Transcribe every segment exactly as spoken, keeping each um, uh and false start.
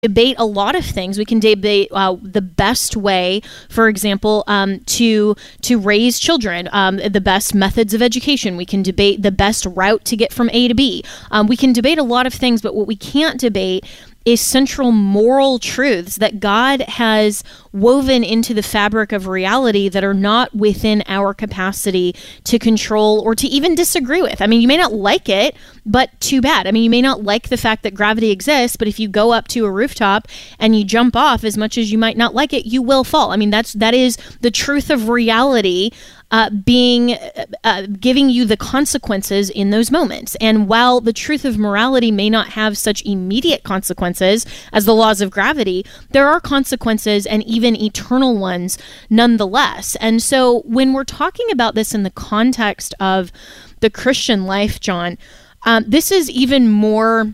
debate a lot of things. We can debate uh, the best way, for example, um, to to raise children, um, the best methods of education. We can debate the best route to get from A to B. Um, we can debate a lot of things, but what we can't debate is central moral truths that God has woven into the fabric of reality that are not within our capacity to control or to even disagree with. I mean, you may not like it, but too bad. I mean, you may not like the fact that gravity exists, but if you go up to a rooftop and you jump off, as much as you might not like it, you will fall. I mean, that's that is the truth of reality. Uh, being uh, giving you the consequences in those moments. And while the truth of morality may not have such immediate consequences as the laws of gravity, there are consequences, and even eternal ones nonetheless. And so when we're talking about this in the context of the Christian life, John, um, this is even more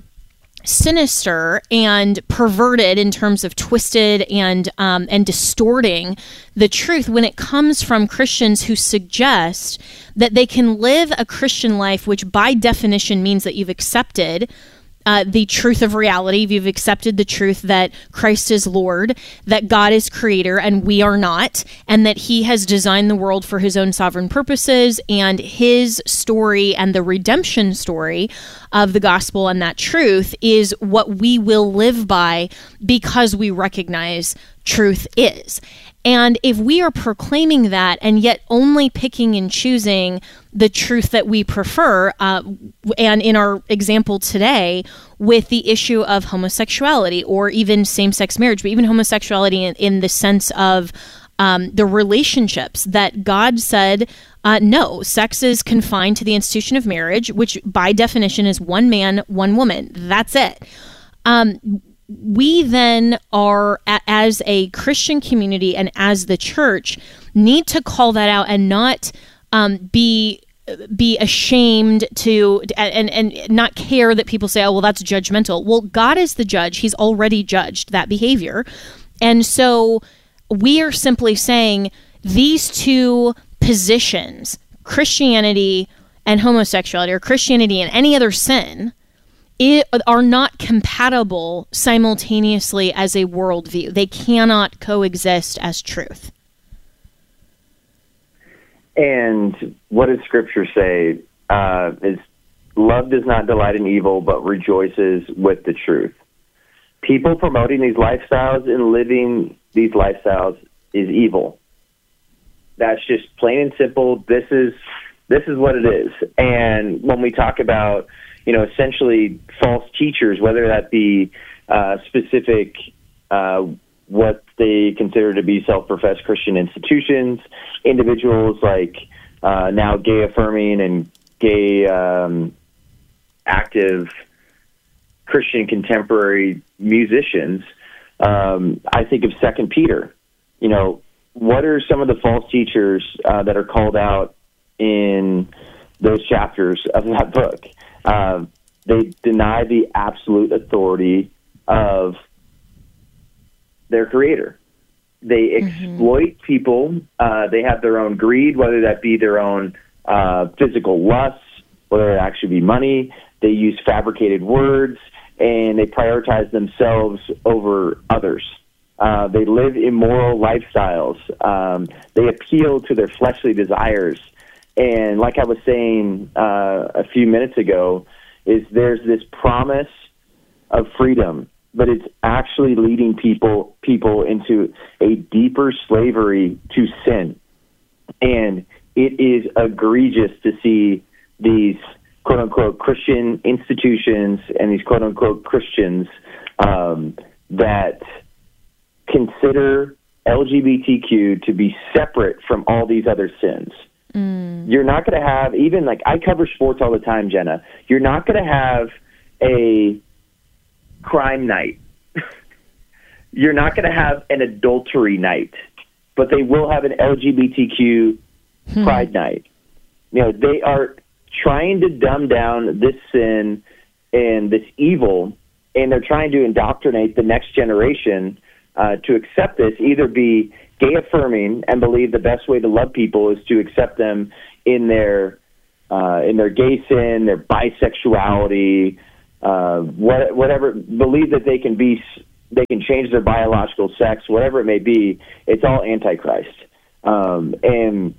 sinister and perverted in terms of twisted and um, and distorting the truth when it comes from Christians who suggest that they can live a Christian life, which by definition means that you've accepted Uh, the truth of reality. You've accepted the truth that Christ is Lord, that God is creator and we are not, and that he has designed the world for his own sovereign purposes, and his story and the redemption story of the gospel and that truth is what we will live by because we recognize truth is. And if we are proclaiming that and yet only picking and choosing the truth that we prefer, uh, and in our example today with the issue of homosexuality or even same-sex marriage, but even homosexuality in, in the sense of um, the relationships that God said, uh, no, sex is confined to the institution of marriage, which by definition is one man, one woman. That's it. Um, we then are, as a Christian community and as the church, need to call that out and not um, be be ashamed to and and not care that people say, oh, well, that's judgmental. Well, God is the judge. He's already judged that behavior. And so we are simply saying these two positions, Christianity and homosexuality, or Christianity and any other sin, It, are not compatible simultaneously as a worldview. They cannot coexist as truth. And what does Scripture say? Uh, is love does not delight in evil, but rejoices with the truth. People promoting these lifestyles and living these lifestyles is evil. That's just plain and simple. This is this is what it is. And when we talk about, you know, essentially false teachers, whether that be uh, specific, uh, what they consider to be self-professed Christian institutions, individuals like uh, now gay-affirming and gay um, active Christian contemporary musicians, um, I think of Second Peter. You know, what are some of the false teachers uh, that are called out in those chapters of that book? Uh, they deny the absolute authority of their creator. They exploit mm-hmm. people. Uh, they have their own greed, whether that be their own uh, physical lusts, whether it actually be money. They use fabricated words, and they prioritize themselves over others. Uh, they live immoral lifestyles. Um, they appeal to their fleshly desires. And like I was saying uh, a few minutes ago, is there's this promise of freedom, but it's actually leading people people into a deeper slavery to sin. And it is egregious to see these quote-unquote Christian institutions and these quote-unquote Christians um, that consider L G B T Q to be separate from all these other sins. Mm. You're not going to have, even like I cover sports all the time, Jenna, you're not going to have a crime night. You're not going to have an adultery night, but they will have an L G B T Q hmm. pride night. You know, they are trying to dumb down this sin and this evil, and they're trying to indoctrinate the next generation uh, to accept this, either be gay affirming and believe the best way to love people is to accept them in their uh, in their gay sin, their bisexuality, uh, what, whatever. Believe that they can be they can change their biological sex, whatever it may be. It's all Antichrist. Um, and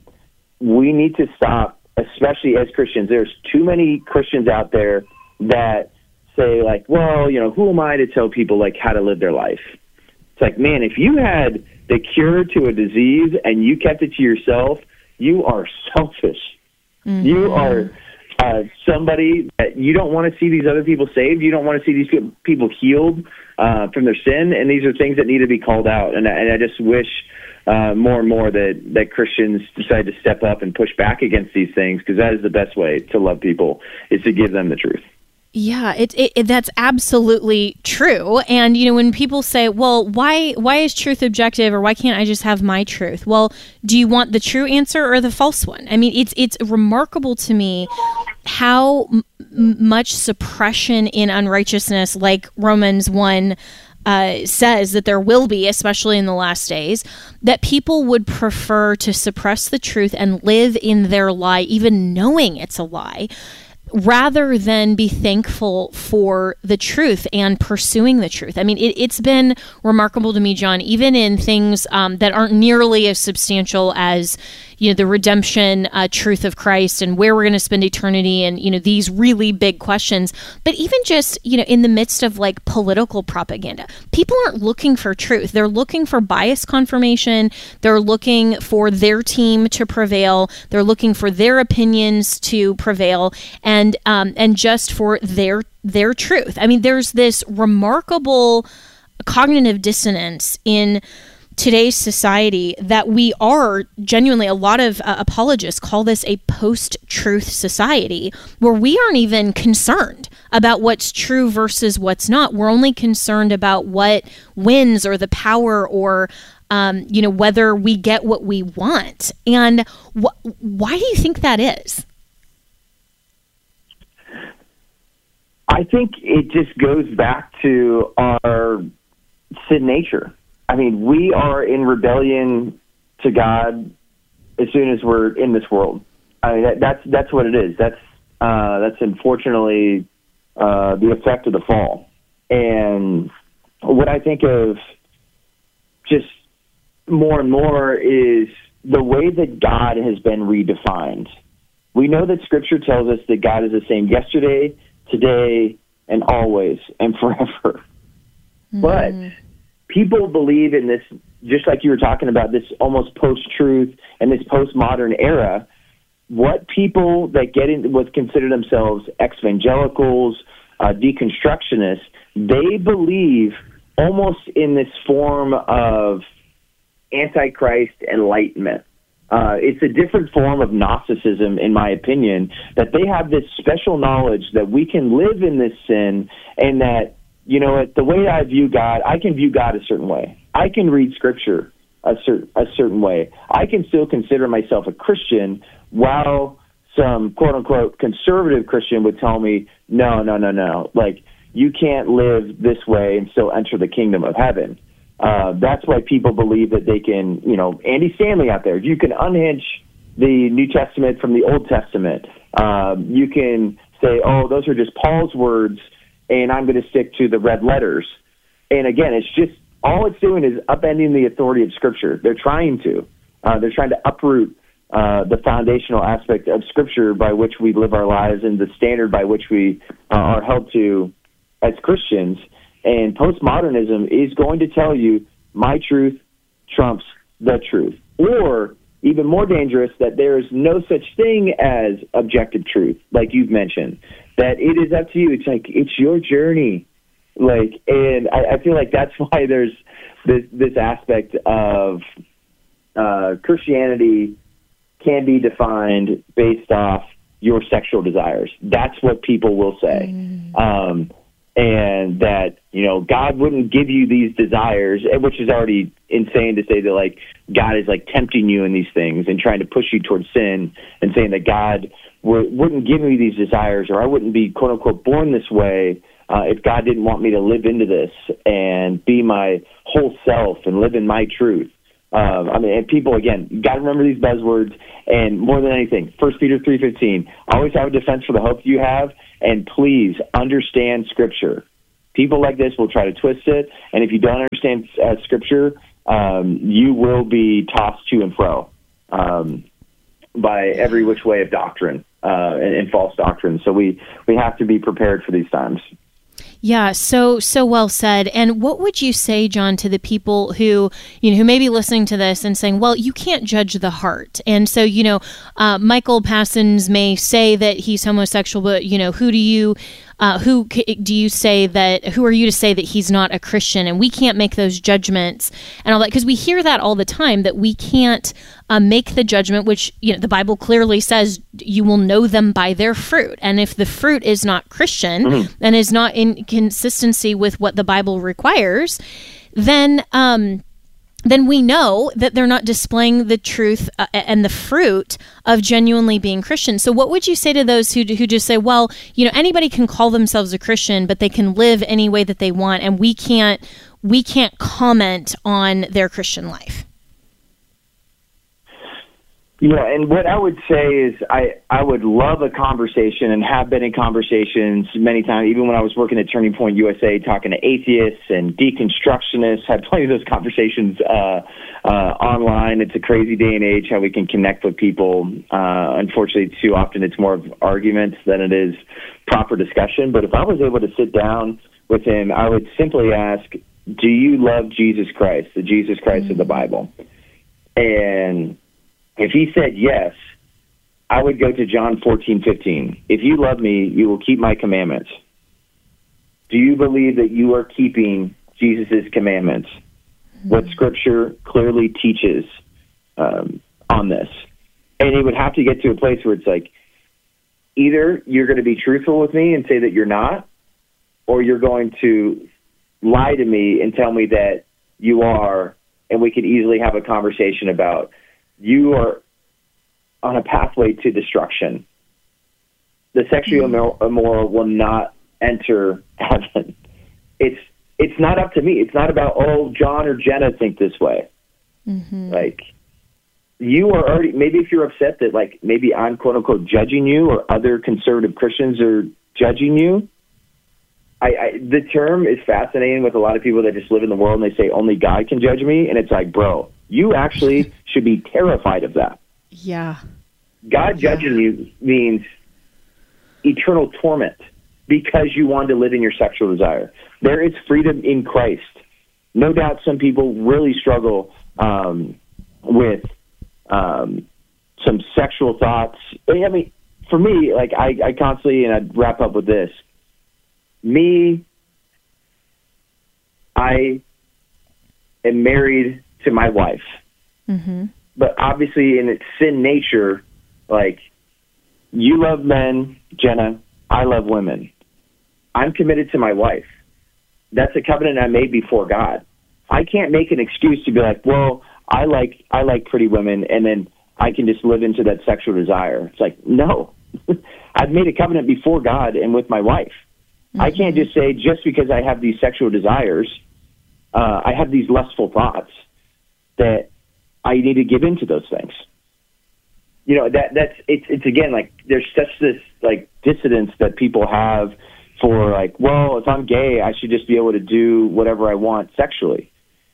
we need to stop, especially as Christians. There's too many Christians out there that say, like, well, you know, who am I to tell people, like, how to live their life? It's like, man, if you had the cure to a disease and you kept it to yourself, you are selfish. Mm-hmm. You are uh, somebody that you don't want to see these other people saved. You don't want to see these people healed uh, from their sin. And these are things that need to be called out. And, and I just wish uh, more and more that, that Christians decide to step up and push back against these things, because that is the best way to love people, is to give them the truth. Yeah, it, it, it that's absolutely true. And, you know, when people say, well, why why is truth objective, or why can't I just have my truth? Well, do you want the true answer or the false one? I mean, it's it's remarkable to me how m- much suppression in unrighteousness, like Romans one uh, says that there will be, especially in the last days, that people would prefer to suppress the truth and live in their lie, even knowing it's a lie, rather than be thankful for the truth and pursuing the truth. I mean, it, it's been remarkable to me, John, even in things um, that aren't nearly as substantial as, you know, the redemption uh, truth of Christ and where we're going to spend eternity, and, you know, these really big questions. But even just, you know, in the midst of like political propaganda, people aren't looking for truth. They're looking for bias confirmation. They're looking for their team to prevail. They're looking for their opinions to prevail, and um, and just for their their truth. I mean, there's this remarkable cognitive dissonance in today's society that we are genuinely, a lot of uh, apologists call this a post-truth society, where we aren't even concerned about what's true versus what's not. We're only concerned about what wins, or the power, or um, you know, whether we get what we want. And wh- why do you think that is? I think it just goes back to our sin nature. I mean, we are in rebellion to God as soon as we're in this world. I mean, that, that's that's what it is. That's uh, that's unfortunately uh, the effect of the fall. And what I think of just more and more is the way that God has been redefined. We know that Scripture tells us that God is the same yesterday, today, and always, and forever. Mm. But people believe in this, just like you were talking about, this almost post-truth and this postmodern era. What people that get in, what consider themselves evangelicals, uh, deconstructionists, they believe almost in this form of Antichrist enlightenment. Uh, it's a different form of Gnosticism, in my opinion, that they have this special knowledge that we can live in this sin, and that, you know, the way I view God, I can view God a certain way. I can read Scripture a, cer- a certain way. I can still consider myself a Christian, while some quote-unquote conservative Christian would tell me, no, no, no, no. Like, you can't live this way and still enter the kingdom of heaven. Uh, that's why people believe that they can, you know, Andy Stanley out there, you can unhinge the New Testament from the Old Testament. Um, you can say, oh, those are just Paul's words, and I'm going to stick to the red letters. And again, it's just, all it's doing is upending the authority of Scripture. They're trying to. Uh, they're trying to uproot uh, the foundational aspect of Scripture by which we live our lives, and the standard by which we uh, are held to as Christians. And postmodernism is going to tell you my truth trumps the truth. Or, even more dangerous, that there is no such thing as objective truth, like you've mentioned, that it is up to you. It's like, it's your journey. Like, and I, I feel like that's why there's this, this aspect of uh, Christianity can be defined based off your sexual desires. That's what people will say. Mm. Um, and that, you know, God wouldn't give you these desires, which is already insane to say that, like, God is, like, tempting you in these things and trying to push you towards sin, and saying that God w- wouldn't give me these desires, or I wouldn't be, quote-unquote, born this way uh, if God didn't want me to live into this and be my whole self and live in my truth. Um, I mean, and people, again, you got to remember these buzzwords, and more than anything, First Peter three fifteen, always have a defense for the hope you have, and please understand Scripture. People like this will try to twist it, and if you don't understand uh, Scripture, um, you will be tossed to and fro um, by every which way of doctrine uh, and, and false doctrine. So we, we have to be prepared for these times. Yeah, so so well said. And what would you say, John, to the people who, you know, who may be listening to this and saying, well, you can't judge the heart. And so, you know, uh, Michael Passons may say that he's homosexual, but, you know, who do you Uh, who do you say that, who are you to say that he's not a Christian? And we can't make those judgments and all that, because we hear that all the time, that we can't uh, make the judgment, which, you know, the Bible clearly says you will know them by their fruit. And if the fruit is not Christian mm-hmm. and is not in consistency with what the Bible requires, then um, then we know that they're not displaying the truth uh, and the fruit of genuinely being Christian. So what would you say to those who who just say, well, you know, anybody can call themselves a Christian, but they can live any way that they want, and we can't we can't comment on their Christian life? Yeah, and what I would say is I, I would love a conversation and have been in conversations many times, even when I was working at Turning Point U S A, talking to atheists and deconstructionists, had plenty of those conversations uh, uh, online. It's a crazy day and age how we can connect with people. Uh, unfortunately, too often it's more of arguments than it is proper discussion. But if I was able to sit down with him, I would simply ask, do you love Jesus Christ, the Jesus Christ mm-hmm. of the Bible? And if he said yes, I would go to John fourteen fifteen. If you love me, you will keep my commandments. Do you believe that you are keeping Jesus' commandments? Mm-hmm. What Scripture clearly teaches um, on this. And it would have to get to a place where it's like, either you're going to be truthful with me and say that you're not, or you're going to lie to me and tell me that you are, and we could easily have a conversation about you are on a pathway to destruction. The sexually mm-hmm. immoral will not enter heaven. It's it's not up to me. It's not about, oh, John or Jenna think this way. Mm-hmm. Like, you are already, maybe if you're upset that, like, maybe I'm, quote-unquote, judging you, or other conservative Christians are judging you, I, I the term is fascinating with a lot of people that just live in the world, and they say, only God can judge me, and it's like, bro, you actually should be terrified of that. Yeah. God yeah. judging you means eternal torment because you want to live in your sexual desire. There is freedom in Christ. No doubt some people really struggle um, with um, some sexual thoughts. I mean, for me, like I, I constantly, and I'd wrap up with this, me, I am married to my wife. Mm-hmm. But obviously in its sin nature, like, you love men, Jenna, I love women. I'm committed to my wife. That's a covenant I made before God. I can't make an excuse to be like, well, I like I like pretty women, and then I can just live into that sexual desire. It's like, no. I've made a covenant before God and with my wife. Mm-hmm. I can't just say, just because I have these sexual desires, uh, I have these lustful thoughts, that I need to give into those things. You know, that that's it's it's again, like, there's such this like dissidence that people have for, like, well, if I'm gay, I should just be able to do whatever I want sexually.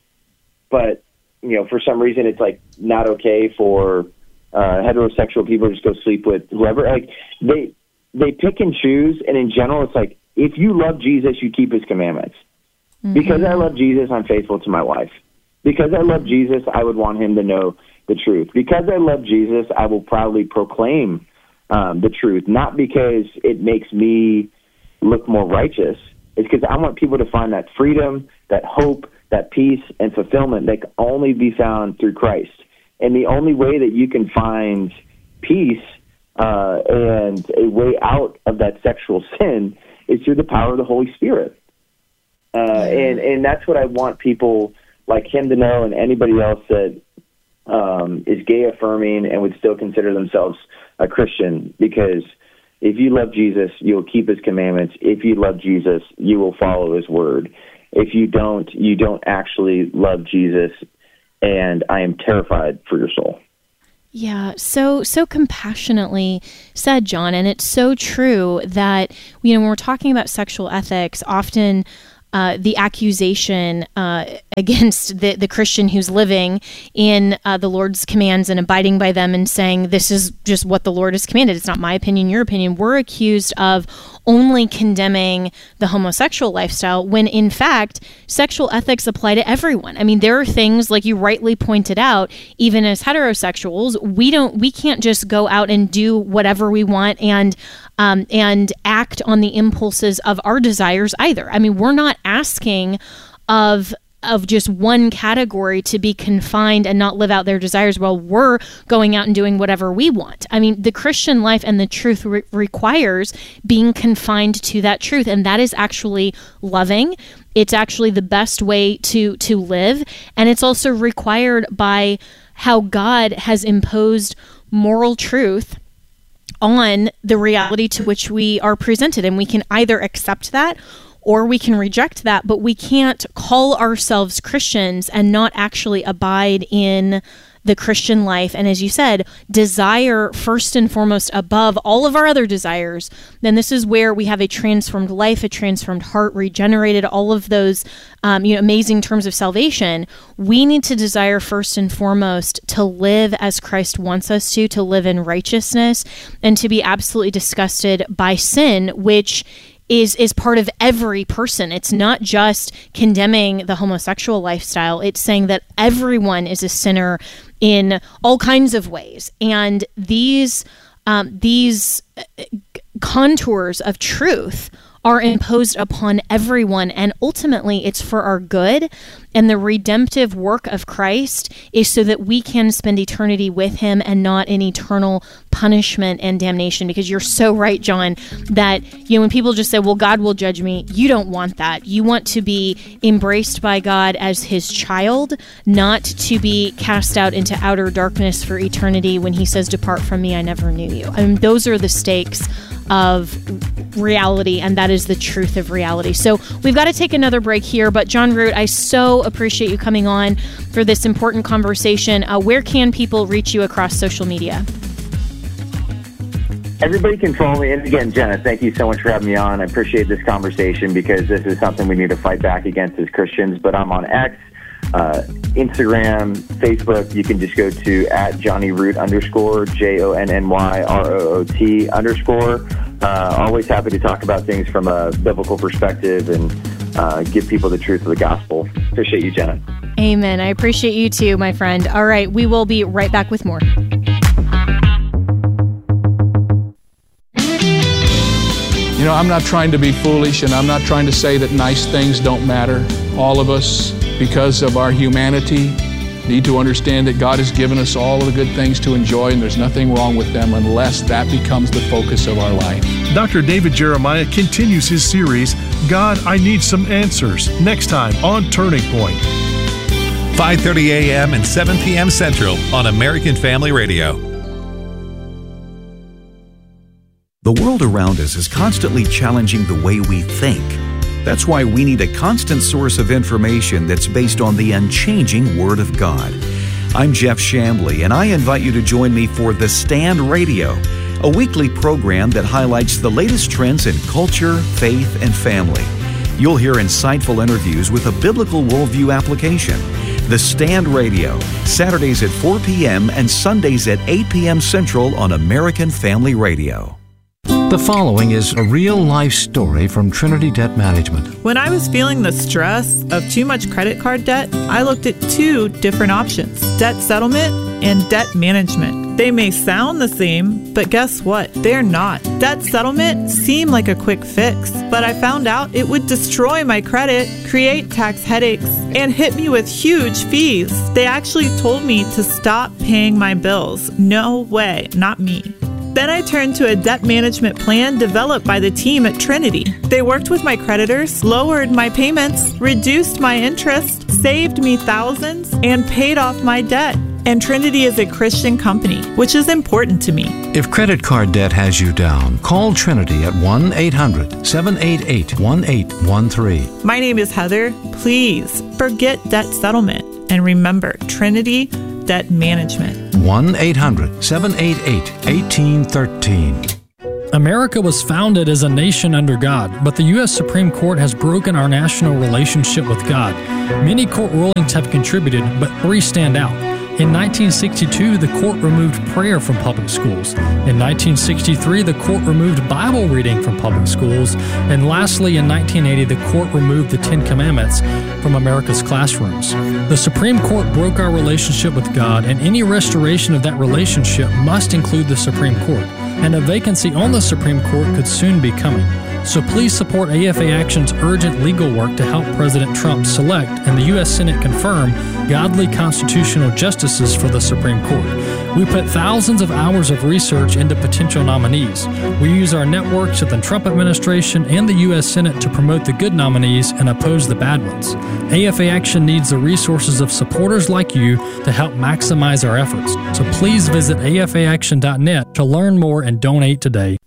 But, you know, for some reason it's like not okay for uh, heterosexual people to just go sleep with whoever. Like, they they pick and choose, and in general it's like, if you love Jesus, you keep his commandments. Mm-hmm. Because I love Jesus, I'm faithful to my wife. Because I love Jesus, I would want him to know the truth. Because I love Jesus, I will proudly proclaim um, the truth. Not because it makes me look more righteous. It's because I want people to find that freedom, that hope, that peace, and fulfillment that can only be found through Christ. And the only way that you can find peace uh, and a way out of that sexual sin is through the power of the Holy Spirit. Uh, and, and that's what I want people like him to know, and anybody else that um, is gay affirming and would still consider themselves a Christian. Because if you love Jesus, you'll keep his commandments. If you love Jesus, you will follow his word. If you don't, you don't actually love Jesus, and I am terrified for your soul. Yeah, so so compassionately said, John, and it's so true that, you know, when we're talking about sexual ethics, often uh, the accusation uh, against the, the Christian who's living in uh, the Lord's commands and abiding by them and saying, this is just what the Lord has commanded. It's not my opinion, your opinion. We're accused of only condemning the homosexual lifestyle when, in fact, sexual ethics apply to everyone. I mean, there are things, like you rightly pointed out, even as heterosexuals, we don't, we can't just go out and do whatever we want and um, and act on the impulses of our desires either. I mean, we're not asking of of just one category to be confined and not live out their desires while we're going out and doing whatever we want. I mean, the Christian life and the truth re- requires being confined to that truth, and that is actually loving. It's actually the best way to to live, and it's also required by how God has imposed moral truth on the reality to which we are presented, and we can either accept that or we can reject that, but we can't call ourselves Christians and not actually abide in the Christian life. And as you said, desire first and foremost above all of our other desires. Then this is where we have a transformed life, a transformed heart, regenerated, all of those um, you know, amazing terms of salvation. We need to desire first and foremost to live as Christ wants us to, to live in righteousness, and to be absolutely disgusted by sin, which is is part of every person. It's not just condemning the homosexual lifestyle. It's saying that everyone is a sinner in all kinds of ways. And these um, these contours of truth are imposed upon everyone, and ultimately it's for our good. And the redemptive work of Christ is so that we can spend eternity with him and not in eternal punishment and damnation. Because you're so right, John, that you know when people just say, well, God will judge me, you don't want that. You want to be embraced by God as his child, not to be cast out into outer darkness for eternity when he says, depart from me, I never knew you. I mean, those are the stakes of reality, and that is the truth of reality. So we've got to take another break here, but John Root, I so appreciate you coming on for this important conversation. Uh, where can people reach you across social media? Everybody can follow me. And again, Jenna, thank you so much for having me on. I appreciate this conversation because this is something we need to fight back against as Christians. But I'm on X, uh, Instagram, Facebook. You can just go to at Johnny Root underscore, J O N N Y R O O T underscore. Uh, always happy to talk about things from a biblical perspective and uh, give people the truth of the gospel. Appreciate you, Jenna. Amen. I appreciate you too, my friend. All right, we will be right back with more. You know, I'm not trying to be foolish, and I'm not trying to say that nice things don't matter. All of us, because of our humanity, need to understand that God has given us all of the good things to enjoy, and there's nothing wrong with them unless that becomes the focus of our life. Doctor David Jeremiah continues his series, God, I Need Some Answers, next time on Turning Point. five thirty a.m. and seven p.m. Central on American Family Radio. The world around us is constantly challenging the way we think. That's why we need a constant source of information that's based on the unchanging Word of God. I'm Jeff Chambly, and I invite you to join me for The Stand Radio, a weekly program that highlights the latest trends in culture, faith, and family. You'll hear insightful interviews with a biblical worldview application. The Stand Radio, Saturdays at four p.m. and Sundays at eight p.m. Central on American Family Radio. The following is a real-life story from Trinity Debt Management. When I was feeling the stress of too much credit card debt, I looked at two different options, debt settlement and debt management. They may sound the same, but guess what? They're not. Debt settlement seemed like a quick fix, but I found out it would destroy my credit, create tax headaches, and hit me with huge fees. They actually told me to stop paying my bills. No way, not me. Then I turned to a debt management plan developed by the team at Trinity. They worked with my creditors, lowered my payments, reduced my interest, saved me thousands, and paid off my debt. And Trinity is a Christian company, which is important to me. If credit card debt has you down, call Trinity at one eight hundred seven eight eight one eight one three. My name is Heather. Please forget debt settlement and remember Trinity Debt Management. one eight hundred seven eight eight one eight one three. America was founded as a nation under God, but the U S Supreme Court has broken our national relationship with God. Many court rulings have contributed, but three stand out. In nineteen sixty-two, the court removed prayer from public schools. In nineteen sixty-three, the court removed Bible reading from public schools. And lastly, in nineteen eighty, the court removed the Ten Commandments from America's classrooms. The Supreme Court broke our relationship with God, and any restoration of that relationship must include the Supreme Court. And a vacancy on the Supreme Court could soon be coming. So please support A F A Action's urgent legal work to help President Trump select and the U S Senate confirm godly constitutional justices for the Supreme Court. We put thousands of hours of research into potential nominees. We use our networks at the Trump administration and the U S Senate to promote the good nominees and oppose the bad ones. A F A Action needs the resources of supporters like you to help maximize our efforts. So please visit A F A action dot net to learn more and donate today.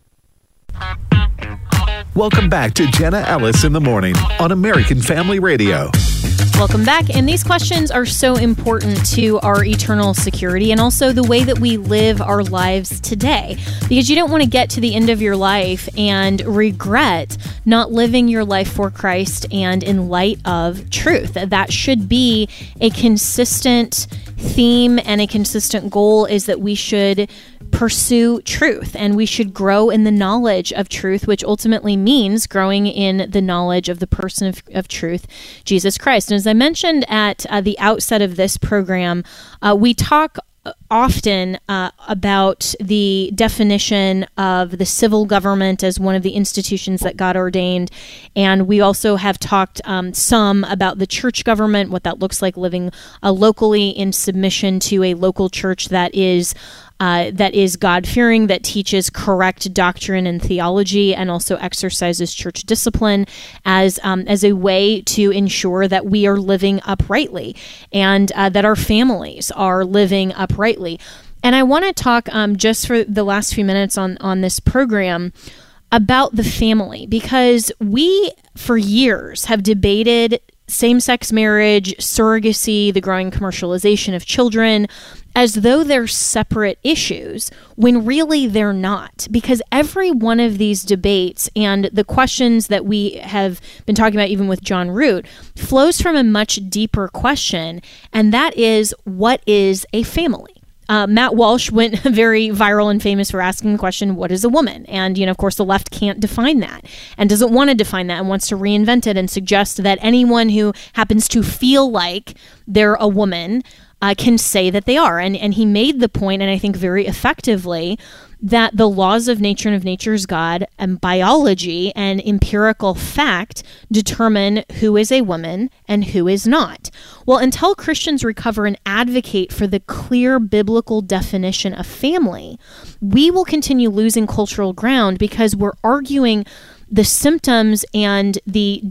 Welcome back to Jenna Ellis in the Morning on American Family Radio. Welcome back. And these questions are so important to our eternal security and also the way that we live our lives today. Because you don't want to get to the end of your life and regret not living your life for Christ and in light of truth. That should be a consistent theme and a consistent goal, is that we should pursue truth and we should grow in the knowledge of truth, which ultimately means growing in the knowledge of the person of, of truth, Jesus Christ. And as I mentioned at uh, the outset of this program, uh, we talk often uh, about the definition of the civil government as one of the institutions that God ordained. And we also have talked um, some about the church government, what that looks like, living uh, locally in submission to a local church that is Uh, that is God-fearing, that teaches correct doctrine and theology, and also exercises church discipline as um, as a way to ensure that we are living uprightly and uh, that our families are living uprightly. And I want to talk um, just for the last few minutes on, on this program about the family, because we, for years, have debated same-sex marriage, surrogacy, the growing commercialization of children, as though they're separate issues, when really they're not. Because every one of these debates and the questions that we have been talking about, even with John Root, flows from a much deeper question, and that is, what is a family? Uh, Matt Walsh went very viral and famous for asking the question, what is a woman? And, you know, of course, the left can't define that and doesn't want to define that and wants to reinvent it and suggest that anyone who happens to feel like they're a woman uh, can say that they are. And, and he made the point, and I think very effectively, that the laws of nature and of nature's God and biology and empirical fact determine who is a woman and who is not. Well, until Christians recover and advocate for the clear biblical definition of family, we will continue losing cultural ground because we're arguing the symptoms and the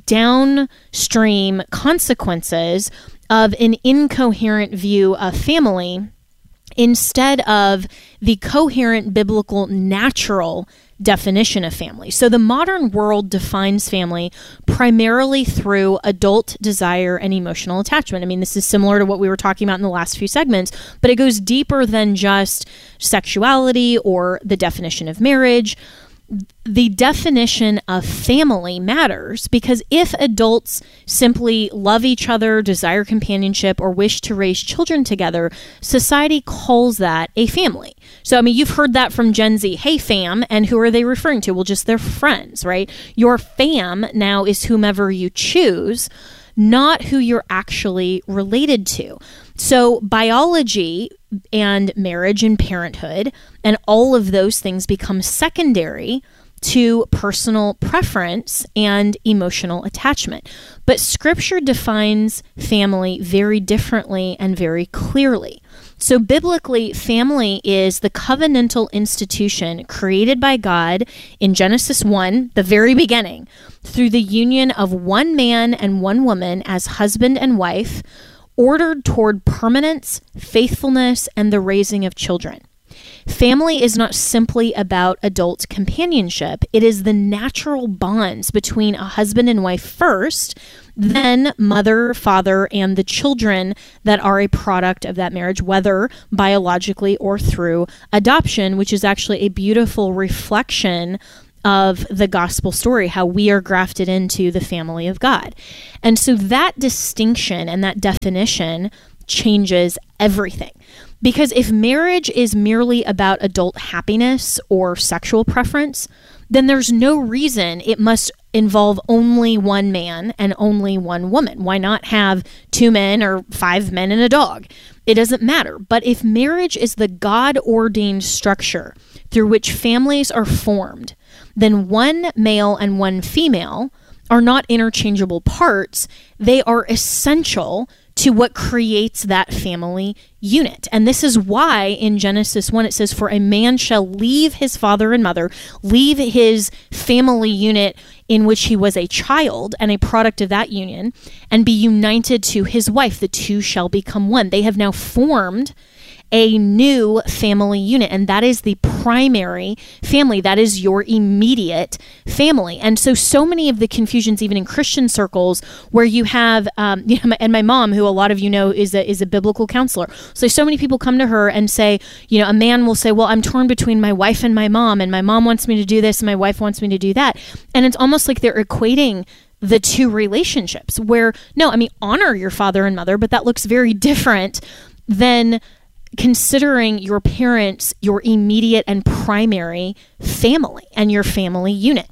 downstream consequences of an incoherent view of family instead of the coherent biblical natural definition of family. So the modern world defines family primarily through adult desire and emotional attachment. I mean, this is similar to what we were talking about in the last few segments, but it goes deeper than just sexuality or the definition of marriage. The definition of family matters because if adults simply love each other, desire companionship, or wish to raise children together, society calls that a family. So, I mean, you've heard that from Gen Z, hey fam, and who are they referring to? Well, just their friends, right? Your fam now is whomever you choose, not who you're actually related to. So biology and marriage and parenthood and all of those things become secondary to personal preference and emotional attachment. But Scripture defines family very differently and very clearly. So biblically, family is the covenantal institution created by God in Genesis one, the very beginning, through the union of one man and one woman as husband and wife, ordered toward permanence, faithfulness, and the raising of children. Family is not simply about adult companionship. It is the natural bonds between a husband and wife first, then mother, father, and the children that are a product of that marriage, whether biologically or through adoption, which is actually a beautiful reflection of the gospel story, how we are grafted into the family of God. And so that distinction and that definition changes everything. Because if marriage is merely about adult happiness or sexual preference, then there's no reason it must involve only one man and only one woman. Why not have two men or five men and a dog? It doesn't matter. But if marriage is the God-ordained structure through which families are formed, then one male and one female are not interchangeable parts. They are essential to what creates that family unit. And this is why in Genesis one it says, "For a man shall leave his father and mother, leave his family unit in which he was a child and a product of that union, and be united to his wife. The two shall become one." They have now formed a new family unit, and that is the primary family. That is your immediate family. And so, so many of the confusions, even in Christian circles, where you have, um, you know, and my mom, who a lot of you know is a, is a biblical counselor. So, so many people come to her and say, you know, a man will say, well, I'm torn between my wife and my mom, and my mom wants me to do this, and my wife wants me to do that. And it's almost like they're equating the two relationships where, no, I mean, honor your father and mother, but that looks very different than considering your parents your immediate and primary family and your family unit.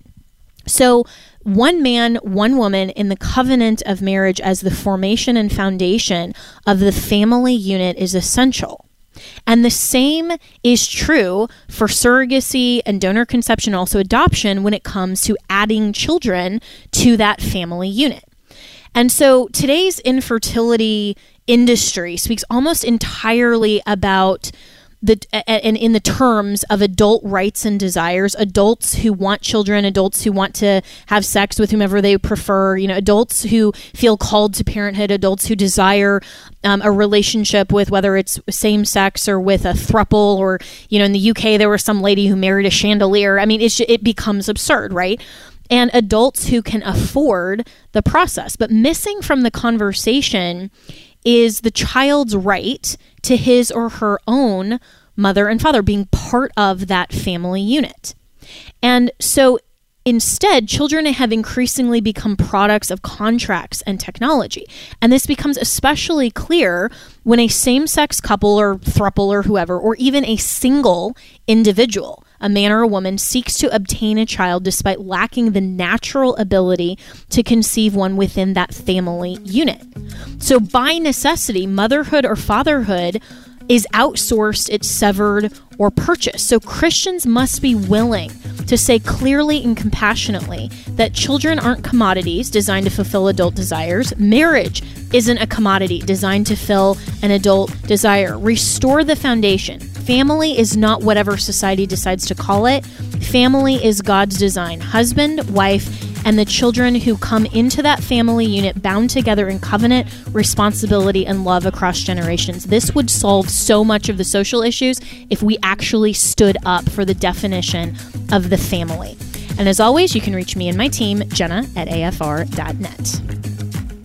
So one man, one woman in the covenant of marriage as the formation and foundation of the family unit is essential. And the same is true for surrogacy and donor conception, also adoption, when it comes to adding children to that family unit. And so today's infertility industry speaks almost entirely about the and in the terms of adult rights and desires, adults who want children, adults who want to have sex with whomever they prefer, you know, adults who feel called to parenthood, adults who desire um, a relationship with, whether it's same sex or with a throuple, or, you know, in the U K there was some lady who married a chandelier. I mean, it's, it becomes absurd, right? And adults who can afford the process. But missing from the conversation is the child's right to his or her own mother and father, being part of that family unit. And so instead, children have increasingly become products of contracts and technology. And this becomes especially clear when a same-sex couple or throuple or whoever, or even a single individual, a man or a woman, seeks to obtain a child despite lacking the natural ability to conceive one within that family unit. So by necessity, motherhood or fatherhood is outsourced, it's severed, or purchased. So Christians must be willing to say clearly and compassionately that children aren't commodities designed to fulfill adult desires. Marriage isn't a commodity designed to fill an adult desire. Restore the foundation. Family is not whatever society decides to call it. Family is God's design. Husband, wife, and the children who come into that family unit bound together in covenant, responsibility, and love across generations. This would solve so much of the social issues if we actually stood up for the definition of the family. And as always, you can reach me and my team, Jenna, at A F R dot net.